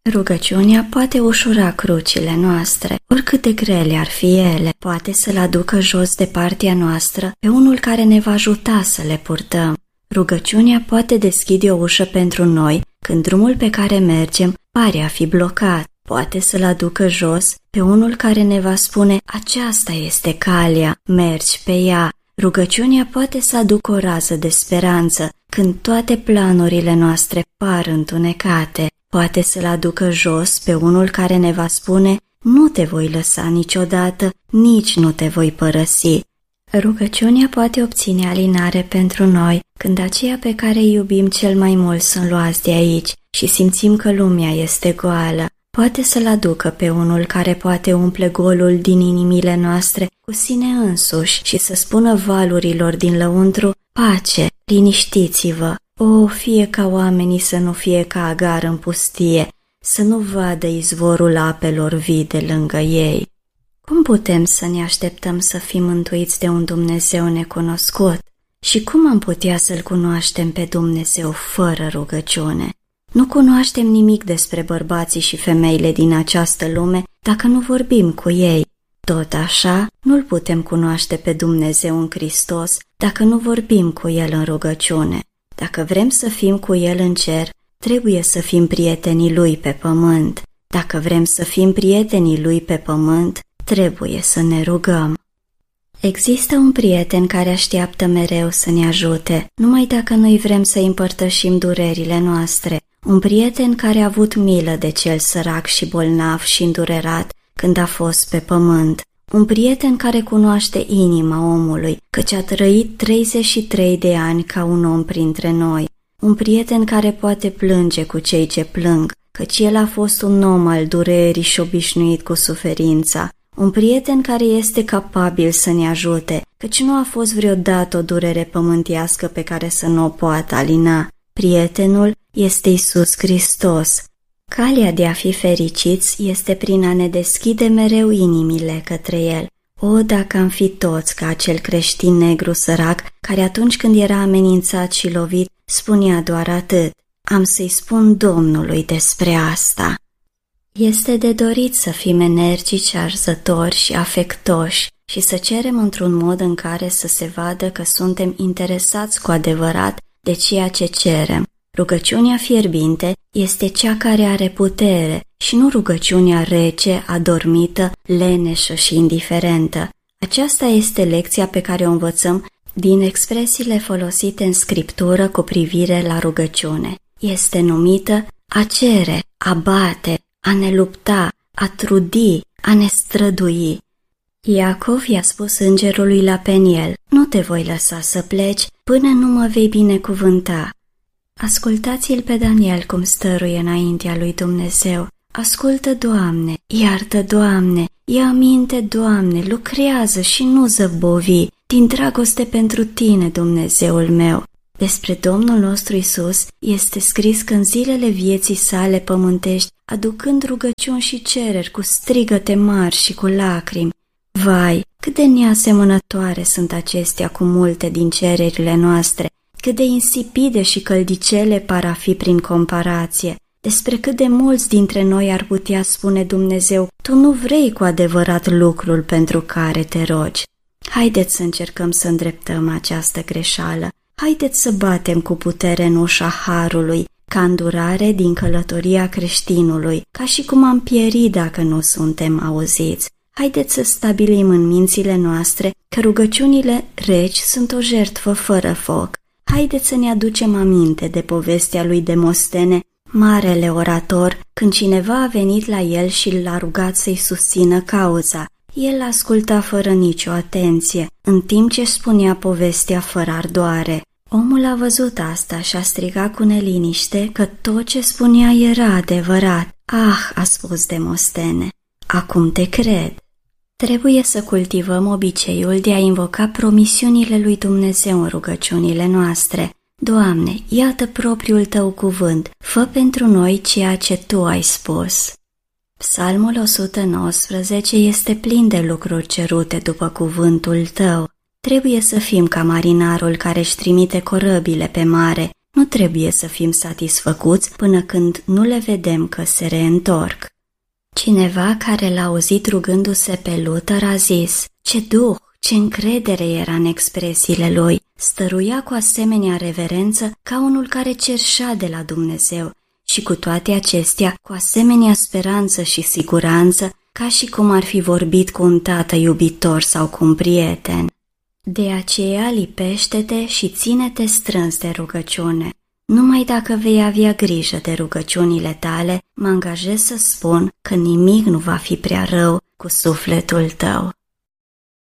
Rugăciunea poate ușura crucile noastre, oricât de grele ar fi ele, poate să-l aducă jos de partea noastră pe unul care ne va ajuta să le purtăm. Rugăciunea poate deschide o ușă pentru noi când drumul pe care mergem pare a fi blocat. Poate să-l aducă jos pe unul care ne va spune: aceasta este calea, mergi pe ea. Rugăciunea poate să aducă o rază de speranță când toate planurile noastre par întunecate. Poate să-l aducă jos pe unul care ne va spune: nu te voi lăsa niciodată, nici nu te voi părăsi. Rugăciunea poate obține alinare pentru noi când aceia pe care îi iubim cel mai mult sunt luați de aici și simțim că lumea este goală. Poate să-l aducă pe unul care poate umple golul din inimile noastre cu sine însuși și să spună valurilor din lăuntru: pace, liniștiți-vă. O, fie ca oamenii să nu fie ca Agar în pustie, să nu vadă izvorul apelor vii de lângă ei. Cum putem să ne așteptăm să fim mântuiți de un Dumnezeu necunoscut? Și cum am putea să-L cunoaștem pe Dumnezeu fără rugăciune? Nu cunoaștem nimic despre bărbații și femeile din această lume dacă nu vorbim cu ei. Tot așa, nu-L putem cunoaște pe Dumnezeu în Hristos dacă nu vorbim cu El în rugăciune. Dacă vrem să fim cu El în cer, trebuie să fim prietenii Lui pe pământ. Dacă vrem să fim prietenii Lui pe pământ, trebuie să ne rugăm. Există un prieten care așteaptă mereu să ne ajute, numai dacă noi vrem să împărtășim durerile noastre. Un prieten care a avut milă de cel sărac și bolnav și îndurerat când a fost pe pământ. Un prieten care cunoaște inima omului, căci a trăit 33 de ani ca un om printre noi. Un prieten care poate plânge cu cei ce plâng, căci el a fost un om al durerii și obișnuit cu suferința. Un prieten care este capabil să ne ajute, căci nu a fost vreodată o durere pământească pe care să nu o poată alina. Prietenul este Iisus Hristos. Calea de a fi fericiți este prin a ne deschide mereu inimile către El. O, dacă am fi toți ca acel creștin negru sărac care atunci când era amenințat și lovit spunea doar atât: am să-i spun Domnului despre asta. Este de dorit să fim energici, arzători și afectoși și să cerem într-un mod în care să se vadă că suntem interesați cu adevărat de ceea ce cerem. Rugăciunea fierbinte este cea care are putere și nu rugăciunea rece, adormită, leneșă și indiferentă. Aceasta este lecția pe care o învățăm din expresiile folosite în Scriptură cu privire la rugăciune. Este numită a cere, a bate, a ne lupta, a trudi, a ne strădui. Iacov i-a spus îngerului la Peniel: nu te voi lăsa să pleci până nu mă vei binecuvânta. Ascultați-l pe Daniel cum stăruie înaintea lui Dumnezeu. Ascultă, Doamne, iartă, Doamne, ia aminte, Doamne, lucrează și nu zăbovi, din dragoste pentru Tine, Dumnezeul meu. Despre Domnul nostru Iisus este scris că în zilele vieții sale pământești, aducând rugăciuni și cereri cu strigăte mari și cu lacrimi. Vai, cât de neasemănătoare sunt acestea cu multe din cererile noastre, cât de insipide și căldicele par a fi prin comparație. Despre cât de mulți dintre noi ar putea spune Dumnezeu: Tu nu vrei cu adevărat lucrul pentru care te rogi. Haideți să încercăm să îndreptăm această greșeală. Haideți să batem cu putere în ușa harului, ca îndurare din călătoria creștinului, ca și cum am pieri dacă nu suntem auziți. Haideți să stabilim în mințile noastre că rugăciunile reci sunt o jertfă fără foc. Haideți să ne aducem aminte de povestea lui Demostene, marele orator, când cineva a venit la el și l-a rugat să-i susțină cauza. El asculta fără nicio atenție, în timp ce spunea povestea fără ardoare. Omul a văzut asta și a strigat cu neliniște că tot ce spunea era adevărat. Ah, a spus Demostene, acum te cred. Trebuie să cultivăm obiceiul de a invoca promisiunile lui Dumnezeu în rugăciunile noastre. Doamne, iată propriul Tău cuvânt, fă pentru noi ceea ce Tu ai spus. Psalmul 119 este plin de lucruri cerute după cuvântul Tău. Trebuie să fim ca marinarul care își trimite corăbile pe mare, nu trebuie să fim satisfăcuți până când nu le vedem că se reîntorc. Cineva care l-a auzit rugându-se pe Luther a zis: ce duh, ce încredere era în expresiile lui, stăruia cu asemenea reverență ca unul care cerșea de la Dumnezeu și cu toate acestea cu asemenea speranță și siguranță ca și cum ar fi vorbit cu un tată iubitor sau cu un prieten. De aceea lipește-te și ține-te strâns de rugăciune. Numai dacă vei avea grijă de rugăciunile tale, mă angajez să spun că nimic nu va fi prea rău cu sufletul tău.